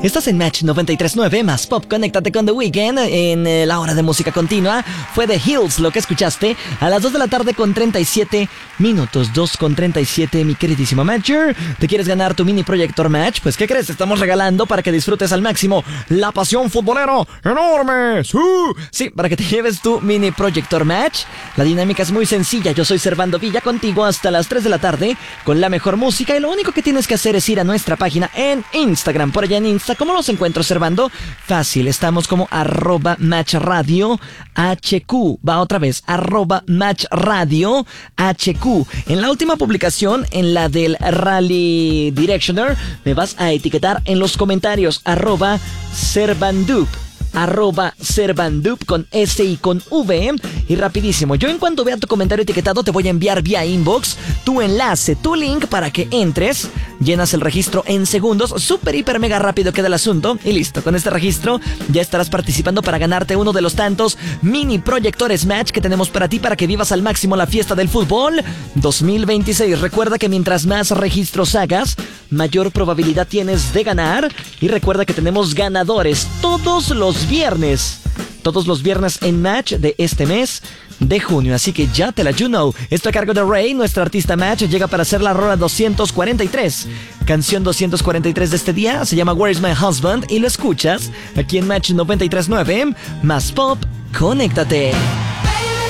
Estás en Match 93.9 más Pop. Conéctate con The Weeknd en la hora de música continua. Fue The Hills lo que escuchaste a las 2 de la tarde con 37 minutos. 2 con 37, mi queridísimo Matcher. ¿Te quieres ganar tu mini proyector Match? Pues ¿qué crees? Te estamos regalando para que disfrutes al máximo la pasión futbolera enorme. Sí, para que te lleves tu mini proyector Match. La dinámica es muy sencilla. Yo soy Servando Villa contigo hasta las 3 de la tarde con la mejor música y lo único que tienes que hacer es ir a nuestra página en Instagram. Por allá en Insta, ¿cómo los encuentro, Servando? Fácil, estamos como @matchradio HQ. Va otra vez, @matchradio HQ. En la última publicación, en la del Rally Directioner, me vas a etiquetar en los comentarios @Servandup. @Servandup con S y con V. Y rapidísimo, yo en cuanto vea tu comentario etiquetado te voy a enviar vía inbox tu enlace, tu link para que entres, llenas el registro en segundos, súper hiper mega rápido queda el asunto y listo. Con este registro ya estarás participando para ganarte uno de los tantos mini proyectores Match que tenemos para ti, para que vivas al máximo la fiesta del fútbol 2026. Recuerda que mientras más registros hagas, mayor probabilidad tienes de ganar. Y recuerda que tenemos ganadores todos los viernes en Match de este mes de junio, así que ya te la you know. Esto a cargo de Ray, nuestra artista Match, llega para hacer la rola 243. Canción 243 de este día se llama Where's My Husband y lo escuchas aquí en Match 93.9 más Pop. Conéctate.